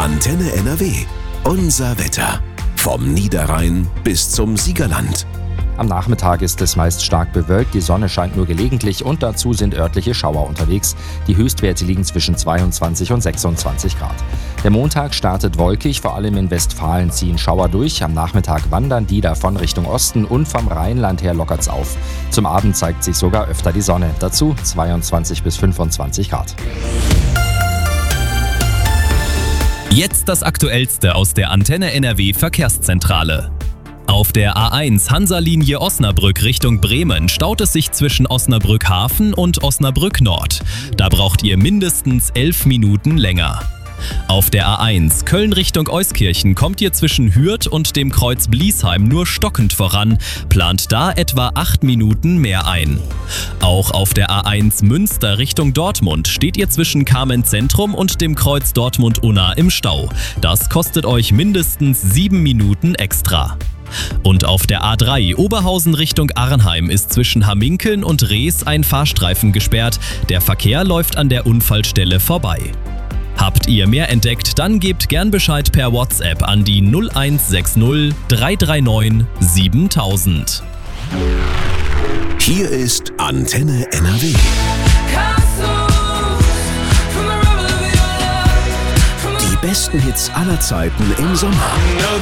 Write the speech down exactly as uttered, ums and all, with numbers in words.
Antenne N R W. Unser Wetter. Vom Niederrhein bis zum Siegerland. Am Nachmittag ist es meist stark bewölkt, die Sonne scheint nur gelegentlich und dazu sind örtliche Schauer unterwegs. Die Höchstwerte liegen zwischen zweiundzwanzig und sechsundzwanzig Grad. Der Montag startet wolkig, vor allem in Westfalen ziehen Schauer durch. Am Nachmittag wandern die davon Richtung Osten und vom Rheinland her lockert's auf. Zum Abend zeigt sich sogar öfter die Sonne. Dazu zweiundzwanzig bis fünfundzwanzig Grad. Jetzt das Aktuellste aus der Antenne N R W Verkehrszentrale. Auf der A eins Hansa-Linie Osnabrück Richtung Bremen staut es sich zwischen Osnabrück Hafen und Osnabrück Nord. Da braucht ihr mindestens elf Minuten länger. Auf der A eins Köln Richtung Euskirchen kommt ihr zwischen Hürth und dem Kreuz Bliesheim nur stockend voran, plant da etwa acht Minuten mehr ein. Auch auf der A eins Münster Richtung Dortmund steht ihr zwischen Kamen Zentrum und dem Kreuz Dortmund-Unna im Stau. Das kostet euch mindestens sieben Minuten extra. Und auf der A drei Oberhausen Richtung Arnheim ist zwischen Hamminkeln und Rees ein Fahrstreifen gesperrt. Der Verkehr läuft an der Unfallstelle vorbei. Habt ihr mehr entdeckt, dann gebt gern Bescheid per WhatsApp an die null eins sechs null drei drei neun siebentausend. Hier ist Antenne N R W. Die besten Hits aller Zeiten im Sommer.